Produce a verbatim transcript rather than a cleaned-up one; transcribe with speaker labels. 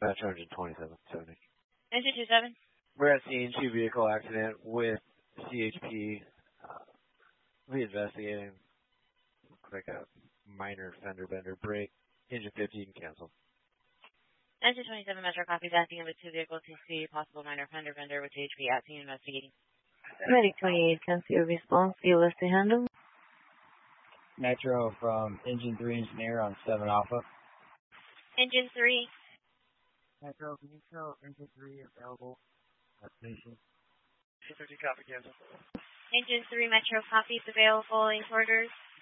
Speaker 1: Metro Engine twenty-seven seventy.
Speaker 2: Engine two seven.
Speaker 1: We're at scene, two vehicle accident with C H P. Uh, we investigating. Looks like a minor fender bender break. Engine fifty, you can cancel.
Speaker 2: Engine twenty-seven Metro copies acting with two vehicles to see possible minor fender bender with C H P at scene investigating.
Speaker 3: Medic twenty-eight, can see your response. Be list to handle.
Speaker 4: Metro from Engine three Engineer on seven Alpha.
Speaker 2: Engine three.
Speaker 4: Metro, can you show Engine three available at station?
Speaker 1: two fifty copy cancel.
Speaker 2: Engine three Metro copies available in quarters.